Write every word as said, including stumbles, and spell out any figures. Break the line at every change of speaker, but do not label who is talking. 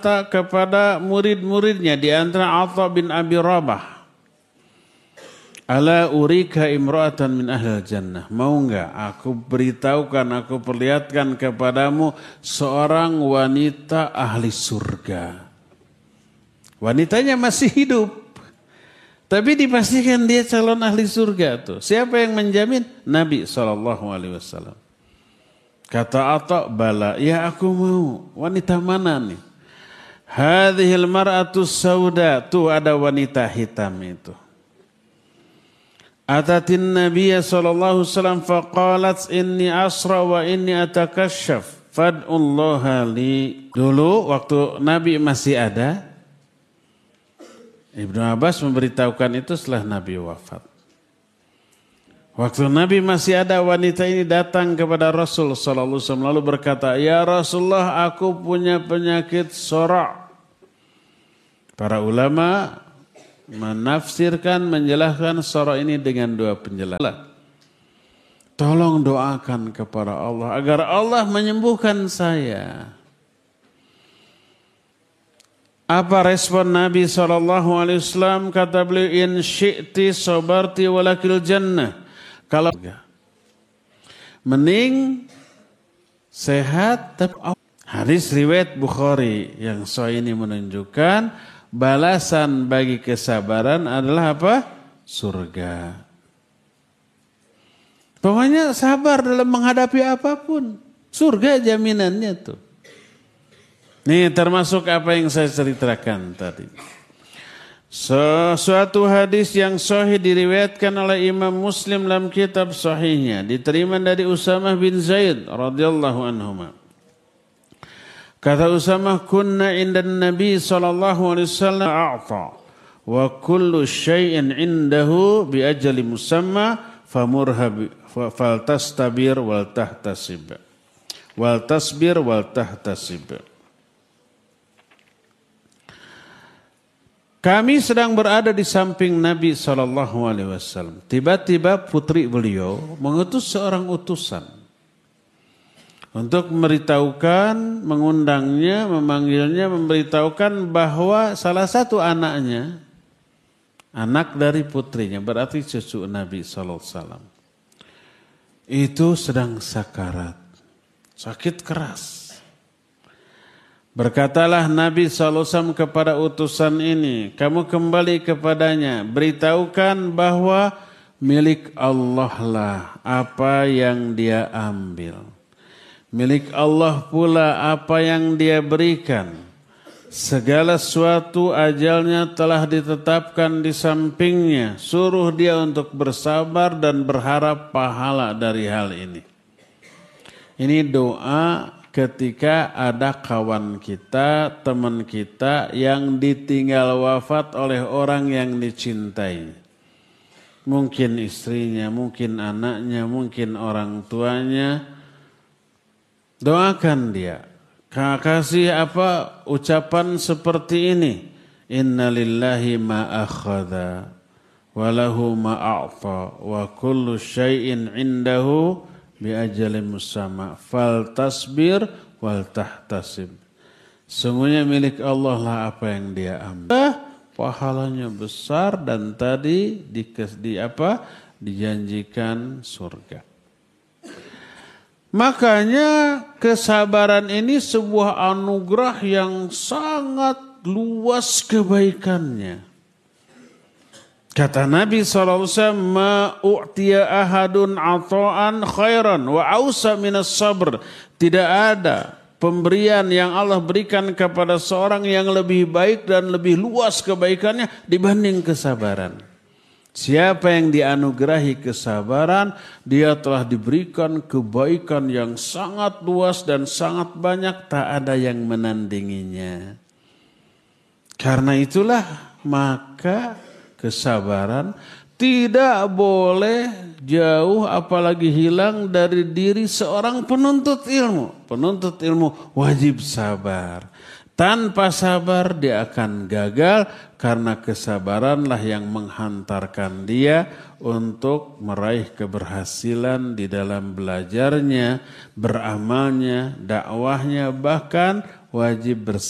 kepada murid-muridnya di antara Atha bin Abi Rabah, ala urika imra'atan min ahlil jannah, mau enggak aku beritahukan, aku perlihatkan kepadamu seorang wanita ahli surga. Wanitanya masih hidup, tapi dipastikan dia calon ahli surga tuh. Siapa yang menjamin? Nabi shallallahu alaihi wasallam. Kata Atha, bala, ya aku mau. Wanita mana nih? Hadhil mar'atus sauda, tuh ada wanita hitam itu. Atatin Nabiya sallallahu alaihi wasallam faqalat inni asra wa inni atakashaf fad'ullaha li. Dulu waktu Nabi masih ada, Ibnu Abbas memberitahukan itu setelah Nabi wafat. Waktu Nabi masih ada, wanita ini datang kepada Rasul sallallahu alaihi wasallam lalu berkata, "Ya Rasulullah, aku punya penyakit sora'." Para ulama menafsirkan, menjelaskan sora' ini dengan dua penjelasan. Tolong doakan kepada Allah agar Allah menyembuhkan saya. Apa respon Nabi shallallahu alaihi wasallam? Kata beliau, in syi'ti sabarti walakil jannah. Kalau mending sehat tapi hadis riwayat Bukhari yang sahih ini menunjukkan balasan bagi kesabaran adalah apa? Surga. Pokoknya sabar dalam menghadapi apapun. Surga jaminannya tuh. Nih termasuk apa yang saya ceritakan tadi. Suatu hadis yang sahih diriwayatkan oleh Imam Muslim dalam kitab sahihnya, diterima dari Usamah bin Zaid radhiyallahu anhuma. Kata Usamah, kunna indan Nabi sallallahu alaihi wasallam a'ta wa kullu syai'in indahu bi ajali musamma famurha faltastabir wal tahtasib wal tasbir wal tahtasib. Kami sedang berada di samping Nabi shallallahu alaihi wasallam. Tiba-tiba putri beliau mengutus seorang utusan untuk memberitahukan, mengundangnya, memanggilnya, memberitahukan bahwa salah satu anaknya, anak dari putrinya, berarti cucu Nabi shallallahu alaihi wasallam, itu sedang sakarat, sakit keras. Berkatalah Nabi shallallahu alaihi wasallam kepada utusan ini, kamu kembali kepadanya, beritahukan bahwa milik Allah lah apa yang dia ambil. Milik Allah pula apa yang dia berikan. Segala sesuatu ajalnya telah ditetapkan di sampingnya. Suruh dia untuk bersabar dan berharap pahala dari hal ini. Ini doa ketika ada kawan kita, teman kita yang ditinggal wafat oleh orang yang dicintai. Mungkin istrinya, mungkin anaknya, mungkin orang tuanya. Doakan dia. Kasih apa ucapan seperti ini. Inna lillahi ma akhadha wa lahu ma a'ta wa kullu syai'in indahu bi ajalin musamma fal tasbir wal tahtasib. Sungguhnya milik Allah lah apa yang dia ambil. Pahalanya besar dan tadi di, di apa dijanjikan surga. Makanya kesabaran ini sebuah anugerah yang sangat luas kebaikannya. Kata Nabi shallallahu alaihi wasallam, ma u'tiya ahadun ata'an khairan wa ausa minas sabr. Tidak ada pemberian yang Allah berikan kepada seorang yang lebih baik dan lebih luas kebaikannya dibanding kesabaran. Siapa yang dianugerahi kesabaran, dia telah diberikan kebaikan yang sangat luas dan sangat banyak, tak ada yang menandinginya. Karena itulah maka kesabaran tidak boleh jauh apalagi hilang dari diri seorang penuntut ilmu. Penuntut ilmu wajib sabar. Tanpa sabar dia akan gagal karena kesabaranlah yang menghantarkan dia untuk meraih keberhasilan di dalam belajarnya, beramalnya, dakwahnya, bahkan wajib bersabar.